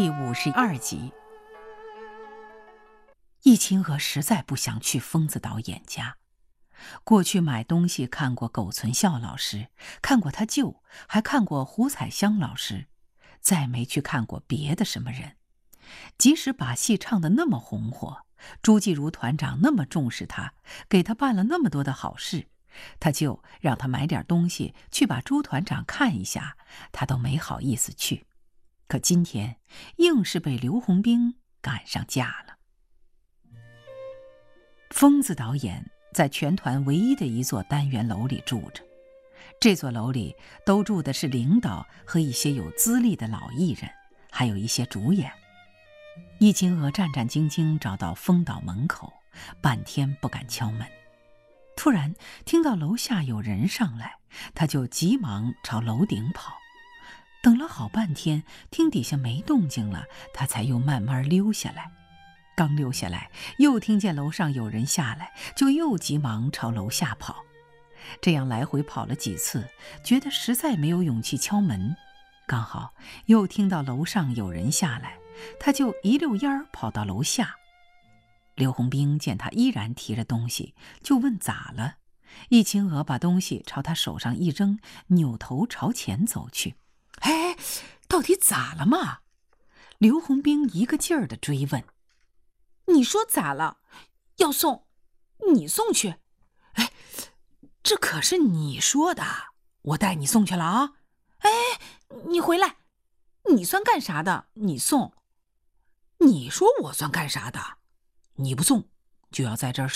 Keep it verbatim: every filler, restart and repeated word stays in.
第五十二集。易秦娥实在不想去疯子导演家。过去买东西看过苟存孝老师，看过他舅，还看过胡彩香老师，再没去看过别的什么人。即使把戏唱得那么红火，朱继如团长那么重视他，给他办了那么多的好事，他就让他买点东西去把朱团长看一下，他都没好意思去。可今天硬是被刘洪兵赶上架了。疯子导演在全团唯一的一座单元楼里住着，这座楼里都住的是领导和一些有资历的老艺人，还有一些主演。易秦娥战战兢兢找到疯导门口，半天不敢敲门。突然听到楼下有人上来，他就急忙朝楼顶跑。等了好半天，听底下没动静了，他才又慢慢溜下来。刚溜下来，又听见楼上有人下来，就又急忙朝楼下跑。这样来回跑了几次，觉得实在没有勇气敲门。刚好又听到楼上有人下来，他就一溜烟儿跑到楼下。刘洪兵见他依然提着东西，就问咋了。易秦娥把东西朝他手上一扔，扭头朝前走去。哎，到底咋了嘛？刘洪兵一个劲儿地追问。 你说咋了？要送，你送去。 哎，这可是你说的，我带你送去了啊。 哎，你回来，你算干啥的？你送。 你说我算干啥的？你不送，就要在这儿